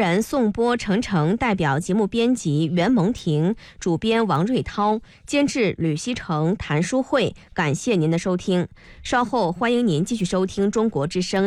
人宋波、程程，代表节目编辑袁蒙婷，主编王瑞涛，监制吕希成、谭淑慧。感谢您的收听，稍后欢迎您继续收听中国之声